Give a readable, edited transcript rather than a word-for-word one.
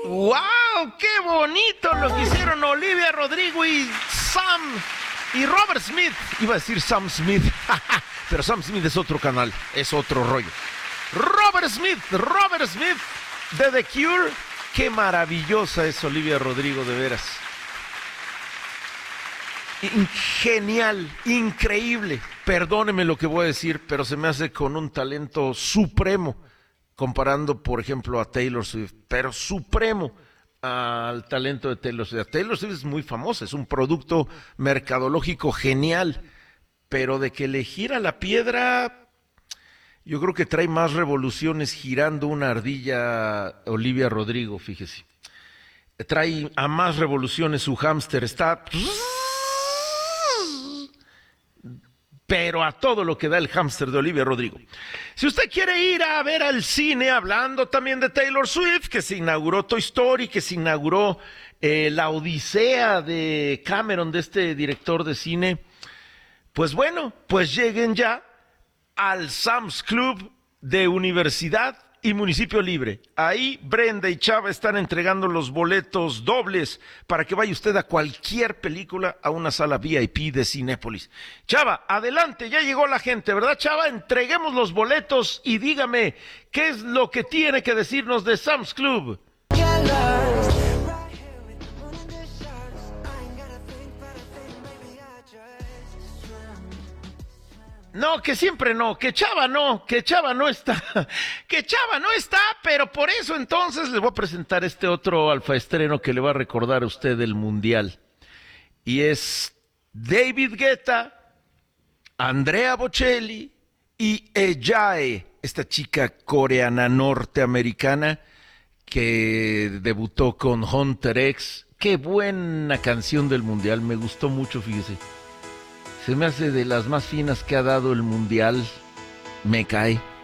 ¡Wow! ¡Qué bonito lo que hicieron Olivia Rodrigo y Robert Smith! Iba a decir Sam Smith, pero Sam Smith es otro canal, es otro rollo. Robert Smith de The Cure. ¡Qué maravillosa es Olivia Rodrigo, de veras! Genial, increíble. Perdóneme lo que voy a decir, pero se me hace con un talento supremo, comparando, por ejemplo, a Taylor Swift, pero supremo al talento de Taylor Swift. Taylor Swift es muy famosa, es un producto mercadológico genial, pero de que le gira la piedra, yo creo que trae más revoluciones girando una ardilla Olivia Rodrigo, fíjese. Trae a más revoluciones su hámster, está... pero a todo lo que da el hámster de Olivia Rodrigo. Si usted quiere ir a ver al cine, hablando también de Taylor Swift, que se inauguró Toy Story, que se inauguró la Odisea de Cameron, de este director de cine, pues bueno, pues lleguen ya al Sam's Club de Universidad y Municipio Libre. Ahí Brenda y Chava están entregando los boletos dobles para que vaya usted a cualquier película a una sala VIP de Cinépolis. Chava, adelante, ya llegó la gente, ¿verdad, Chava? Entreguemos los boletos y dígame, ¿qué es lo que tiene que decirnos de Sam's Club? No, que siempre no, que Chava no está, que Chava no está, pero por eso entonces les voy a presentar este otro alfaestreno que le va a recordar a usted el Mundial. Y es David Guetta, Andrea Bocelli y Ejae, esta chica coreana norteamericana que debutó con Hunter X. Qué buena canción del Mundial, me gustó mucho, fíjese. Se me hace de las más finas que ha dado el Mundial. Me cae.